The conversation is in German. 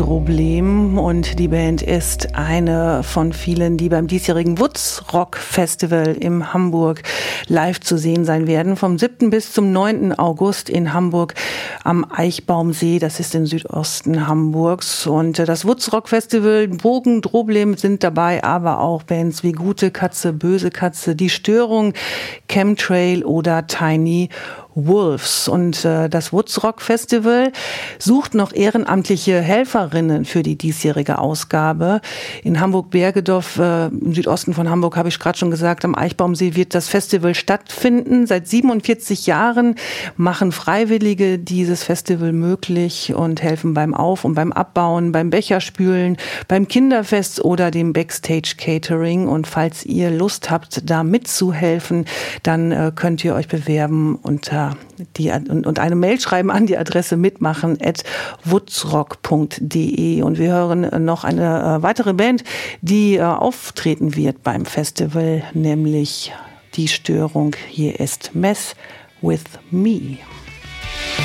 Problem und die Band ist eine von vielen, die beim diesjährigen Woodstock Festival in Hamburg live zu sehen sein werden. Vom 7. bis zum 9. August in Hamburg am Eichbaumsee, das ist im Südosten Hamburgs. Und das Woodstock Festival, Bogen, Droblem sind dabei, aber auch Bands wie Gute Katze, Böse Katze, Die Störung, Chemtrail oder Tiny Wolves. Und das Woodstock Festival sucht noch ehrenamtliche Helferinnen für die diesjährige Ausgabe. In Hamburg-Bergedorf, im Südosten von Hamburg, habe ich gerade schon gesagt, am Eichbaumsee wird das Festival stattfinden. Seit 47 Jahren machen Freiwillige dieses Festival möglich und helfen beim Auf- und beim Abbauen, beim Becherspülen, beim Kinderfest oder dem Backstage-Catering. Und falls ihr Lust habt, da mitzuhelfen, dann könnt ihr euch bewerben unter und eine Mail schreiben an die Adresse mitmachen@woodsrock.de. Und wir hören noch eine weitere Band, die auftreten wird beim Festival, nämlich Die Störung. Hier ist Mess with Me.